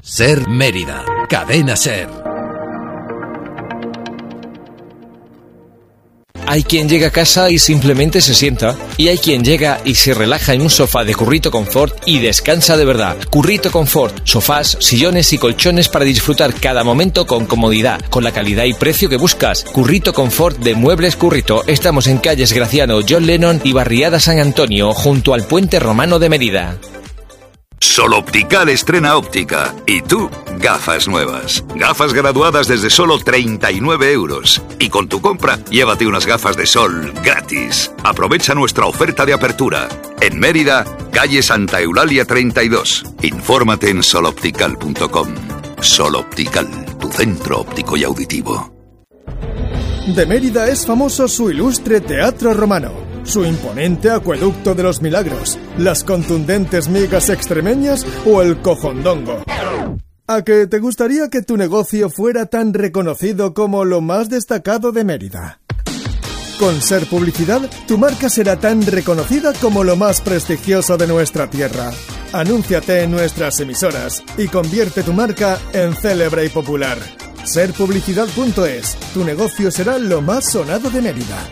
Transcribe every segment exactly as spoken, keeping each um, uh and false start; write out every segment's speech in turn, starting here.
Ser Mérida, Cadena Ser. Hay quien llega a casa y simplemente se sienta, y hay quien llega y se relaja en un sofá de Currito Confort y descansa de verdad. Currito Confort, sofás, sillones y colchones para disfrutar cada momento con comodidad, con la calidad y precio que buscas. Currito Confort de Muebles Currito. Estamos en calles Graciano, John Lennon y Barriada San Antonio, junto al Puente Romano de Mérida. Sol Optical estrena óptica. Y tú, gafas nuevas. Gafas graduadas desde solo treinta y nueve euros. Y con tu compra, llévate unas gafas de sol gratis. Aprovecha nuestra oferta de apertura. En Mérida, calle Santa Eulalia treinta y dos. Infórmate en sol optical punto com. Sol Optical, tu centro óptico y auditivo. De Mérida es famoso su ilustre teatro romano, su imponente acueducto de los milagros, las contundentes migas extremeñas o el cojondongo. ¿A que te gustaría que tu negocio fuera tan reconocido como lo más destacado de Mérida? Con Ser Publicidad, tu marca será tan reconocida como lo más prestigioso de nuestra tierra. Anúnciate en nuestras emisoras y convierte tu marca en célebre y popular. ser publicidad punto es. Tu negocio será lo más sonado de Mérida.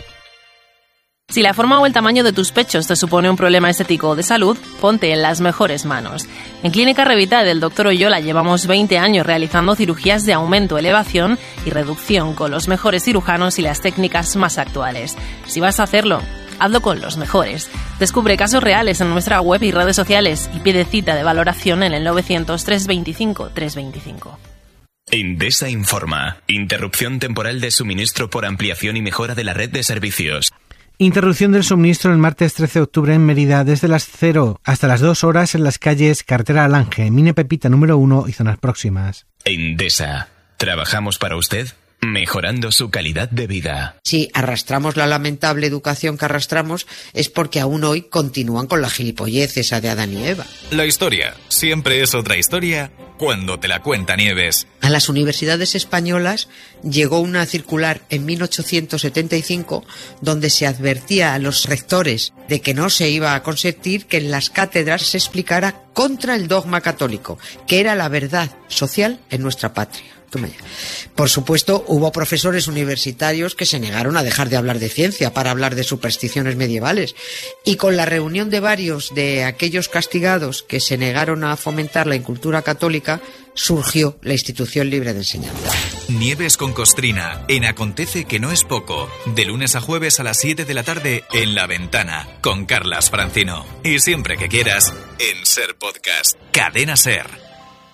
Si la forma o el tamaño de tus pechos te supone un problema estético o de salud, ponte en las mejores manos. En Clínica Revita del doctor Oyola llevamos veinte años realizando cirugías de aumento, elevación y reducción con los mejores cirujanos y las técnicas más actuales. Si vas a hacerlo, hazlo con los mejores. Descubre casos reales en nuestra web y redes sociales y pide cita de valoración en el novecientos, trescientos veinticinco, trescientos veinticinco. Endesa informa. Interrupción temporal de suministro por ampliación y mejora de la red de servicios. Interrupción del suministro el martes trece de octubre en Mérida desde las cero hasta las dos horas en las calles Carretera Alange, Mine Pepita número uno y zonas próximas. Endesa. ¿Trabajamos para usted? Mejorando su calidad de vida. Si arrastramos la lamentable educación que arrastramos es porque aún hoy continúan con la gilipollez esa de Adán y Eva. La historia siempre es otra historia cuando te la cuenta Nieves. A las universidades españolas llegó una circular en mil ochocientos setenta y cinco donde se advertía a los rectores de que no se iba a consentir que en las cátedras se explicara contra el dogma católico, que era la verdad social en nuestra patria. Por supuesto, hubo profesores universitarios que se negaron a dejar de hablar de ciencia para hablar de supersticiones medievales, y con la reunión de varios de aquellos castigados que se negaron a fomentar la incultura católica, surgió la Institución Libre de Enseñanza. Nieves con Costrina, en Acontece que no es poco, de lunes a jueves a las siete de la tarde en La Ventana, con Carlas Francino. Y siempre que quieras, en Ser Podcast, Cadena Ser.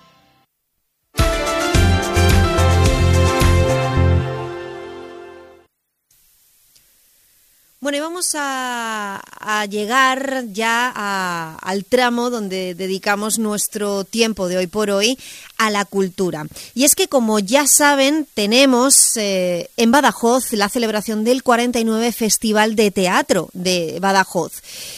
Bueno, y vamos a, a llegar ya a, al tramo donde dedicamos nuestro tiempo de hoy por hoy a la cultura. Y es que, como ya saben, tenemos eh, en Badajoz la celebración del cuarenta y nueve Festival de Teatro de Badajoz.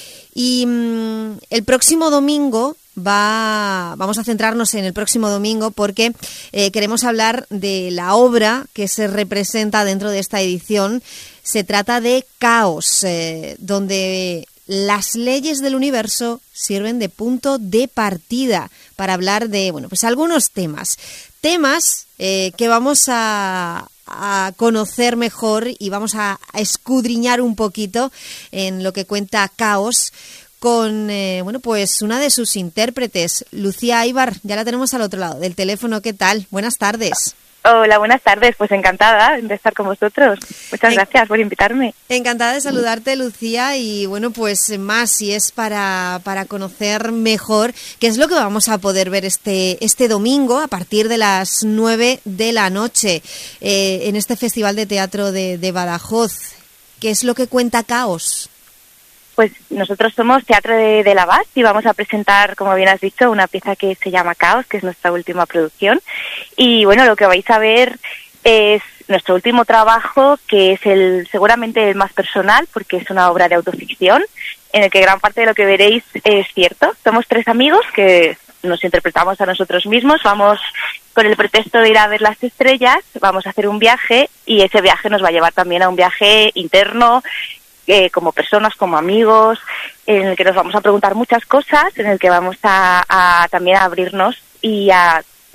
Y mmm, el próximo domingo va, vamos a centrarnos en el próximo domingo porque eh, queremos hablar de la obra que se representa dentro de esta edición. Se trata de Caos, eh, donde las leyes del universo sirven de punto de partida para hablar de, bueno, pues algunos temas. Temas eh, que vamos a, a conocer mejor y vamos a, a escudriñar un poquito en lo que cuenta Caos con, eh, bueno, pues una de sus intérpretes, Lucía Aybar. Ya la tenemos al otro lado del teléfono. ¿Qué tal? Buenas tardes. Hola, buenas tardes. Pues encantada de estar con vosotros. Muchas gracias por invitarme. Encantada de saludarte, Lucía, y bueno, pues más si es para, para conocer mejor qué es lo que vamos a poder ver este, este domingo a partir de las nueve de la noche eh, en este Festival de Teatro de, de Badajoz. ¿Qué es lo que cuenta Caos? Pues nosotros somos Teatro de, de la Bas y vamos a presentar, como bien has dicho, una pieza que se llama Caos, que es nuestra última producción. Y bueno, lo que vais a ver es nuestro último trabajo, que es el seguramente el más personal, porque es una obra de autoficción, en el que gran parte de lo que veréis es cierto. Somos tres amigos que nos interpretamos a nosotros mismos, vamos con el pretexto de ir a ver las estrellas, vamos a hacer un viaje y ese viaje nos va a llevar también a un viaje interno, Eh, como personas, como amigos, en el que nos vamos a preguntar muchas cosas, en el que vamos a, a también a abrirnos y a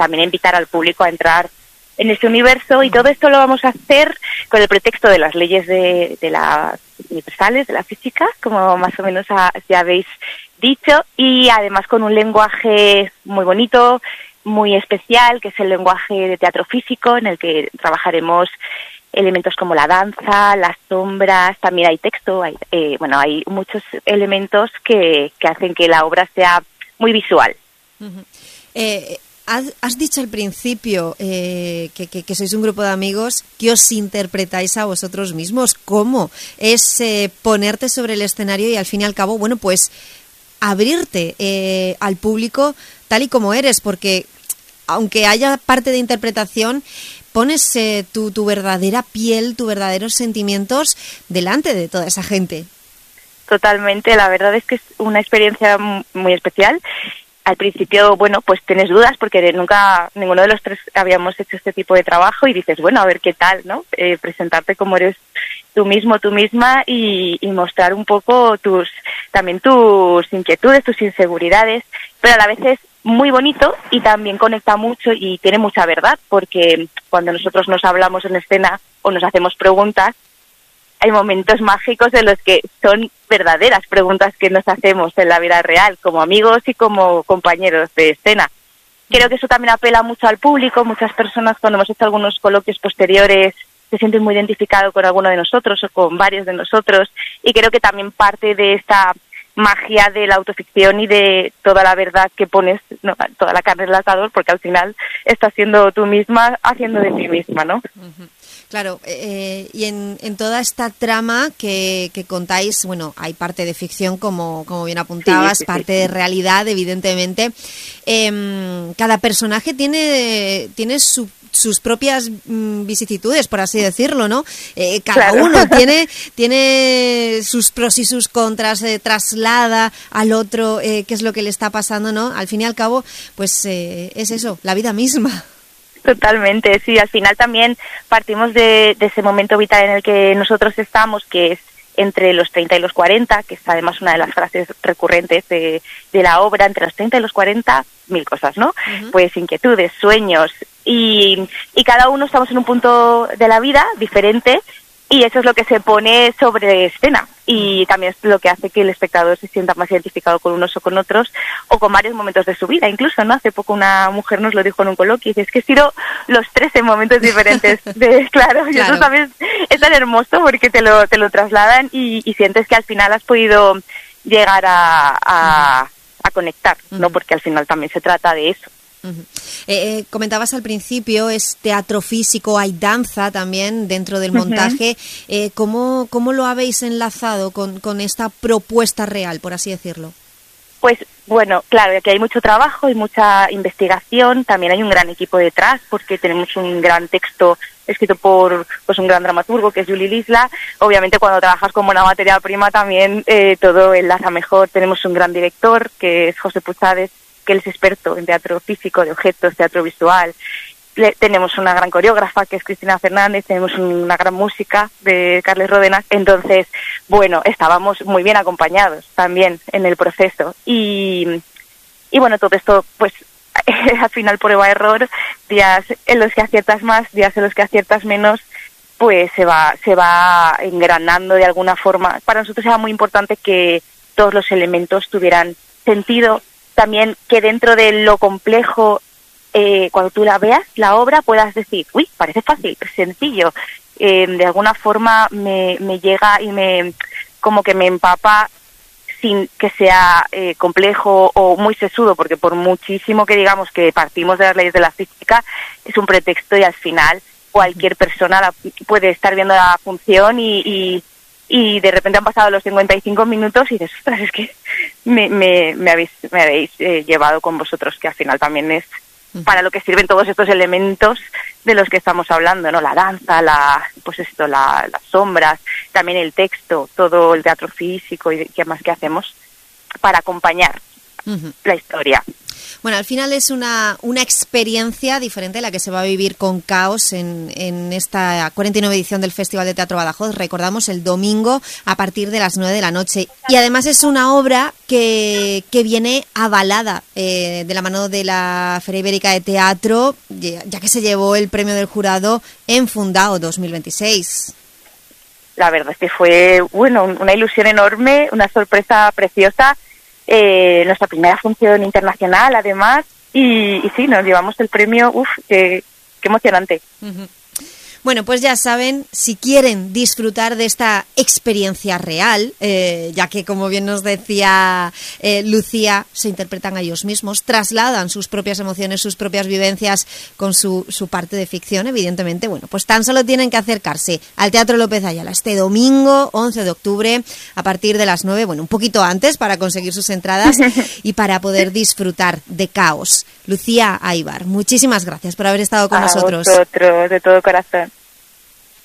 también invitar al público a entrar en este universo, y todo esto lo vamos a hacer con el pretexto de las leyes de, de las universales, de la física, como más o menos a, ya habéis dicho, y además con un lenguaje muy bonito, muy especial, que es el lenguaje de teatro físico, en el que trabajaremos elementos como la danza, las sombras, también hay texto, hay, eh, bueno, hay muchos elementos que, que hacen que la obra sea muy visual. Uh-huh. eh, has, has dicho al principio eh, que, que, que sois un grupo de amigos que os interpretáis a vosotros mismos. ¿Cómo? Es eh, ponerte sobre el escenario y al fin y al cabo, bueno, pues abrirte eh, al público tal y como eres, porque aunque haya parte de interpretación, pones eh, tu, tu verdadera piel, tus verdaderos sentimientos delante de toda esa gente. Totalmente, la verdad es que es una experiencia muy especial. Al principio, bueno, pues tienes dudas porque nunca, ninguno de los tres habíamos hecho este tipo de trabajo y dices, bueno, a ver qué tal, ¿no? Eh, presentarte como eres tú mismo, tú misma y, y mostrar un poco tus, también tus inquietudes, tus inseguridades, pero a la vez es muy bonito y también conecta mucho y tiene mucha verdad, porque cuando nosotros nos hablamos en escena o nos hacemos preguntas, hay momentos mágicos en los que son verdaderas preguntas que nos hacemos en la vida real, como amigos y como compañeros de escena. Creo que eso también apela mucho al público. Muchas personas, cuando hemos hecho algunos coloquios posteriores, se sienten muy identificados con alguno de nosotros o con varios de nosotros, y creo que también parte de esta magia de la autoficción y de toda la verdad que pones, no, toda la carne en el asador, porque al final estás siendo tú misma haciendo de ti misma, ¿no? Uh-huh. Claro, eh, y en, en toda esta trama que, que contáis, bueno, hay parte de ficción, como, como bien apuntabas, sí, sí, parte sí, sí. de realidad, evidentemente. Eh, cada personaje tiene, tiene su sus propias mm, vicisitudes, por así decirlo, ¿no? Eh, cada claro. uno tiene tiene sus pros y sus contras, eh, traslada al otro eh, qué es lo que le está pasando, ¿no? Al fin y al cabo, pues eh, es eso, la vida misma. Totalmente, sí, al final también partimos de, de ese momento vital en el que nosotros estamos, que es entre los treinta y los cuarenta, que es además una de las frases recurrentes de, de la obra, entre los treinta y los cuarenta, mil cosas, ¿no? Uh-huh. Pues inquietudes, sueños, y, y cada uno estamos en un punto de la vida diferente, y eso es lo que se pone sobre escena, y también es lo que hace que el espectador se sienta más identificado con unos o con otros, o con varios momentos de su vida, incluso, ¿no? Hace poco una mujer nos lo dijo en un coloquio, y dice, es que he sido los tres en momentos diferentes, de, claro, y claro. Eso también es tan hermoso porque te lo, te lo trasladan y, y sientes que al final has podido llegar a, a, a conectar, ¿no? Porque al final también se trata de eso. Uh-huh. Eh, eh, comentabas al principio, es teatro físico, hay danza también dentro del montaje. Uh-huh. eh, ¿cómo, ¿Cómo lo habéis enlazado con, con esta propuesta real, por así decirlo? Pues bueno, claro, que hay mucho trabajo y mucha investigación, también hay un gran equipo detrás porque tenemos un gran texto escrito por pues un gran dramaturgo que es Juli Lisla. Obviamente cuando trabajas con buena materia prima también eh, todo enlaza mejor. Tenemos un gran director que es José Puchades, que él es experto en teatro físico, de objetos, teatro visual. Le, tenemos una gran coreógrafa, que es Cristina Fernández, tenemos una gran música de Carles Ródenas. Entonces, bueno, estábamos muy bien acompañados también en el proceso. Y, y bueno, todo esto, pues, al final prueba-error, días en los que aciertas más, días en los que aciertas menos, pues se va, se va engranando de alguna forma. Para nosotros era muy importante que todos los elementos tuvieran sentido. También que dentro de lo complejo, eh, cuando tú la veas, la obra, puedas decir, uy, parece fácil, sencillo. Eh, de alguna forma me, me llega y me como que me empapa sin que sea eh, complejo o muy sesudo, porque por muchísimo que digamos que partimos de las leyes de la física, es un pretexto y al final cualquier persona la, puede estar viendo la función y... y y de repente han pasado los cincuenta y cinco minutos y dices, ostras, es que me, me, me habéis, me habéis eh, llevado con vosotros, que al final también es para lo que sirven todos estos elementos de los que estamos hablando, ¿no? La danza, la, pues esto, la, las sombras, también el texto, todo el teatro físico y qué más que hacemos para acompañar uh-huh. la historia. Bueno, al final es una, una experiencia diferente la que se va a vivir con Caos en, en esta cuarenta y nueve edición del Festival de Teatro Badajoz. Recordamos, el domingo a partir de las nueve de la noche. Y además es una obra que, que viene avalada eh, de la mano de la Feria Ibérica de Teatro, ya que se llevó el premio del jurado en Fundao dos mil veintiséis. La verdad es que fue, bueno, una ilusión enorme, una sorpresa preciosa. Eh, nuestra primera función internacional, además, y, y sí, nos llevamos el premio. Uf, qué, qué emocionante. Uh-huh. Bueno, pues ya saben, si quieren disfrutar de esta experiencia real, eh, ya que, como bien nos decía eh, Lucía, se interpretan a ellos mismos, trasladan sus propias emociones, sus propias vivencias con su, su parte de ficción, evidentemente, bueno, pues tan solo tienen que acercarse al Teatro López Ayala este domingo, once de octubre, a partir de las nueve, bueno, un poquito antes para conseguir sus entradas y para poder disfrutar de Caos. Lucía Aybar, muchísimas gracias por haber estado con a nosotros. A vosotros, de todo corazón.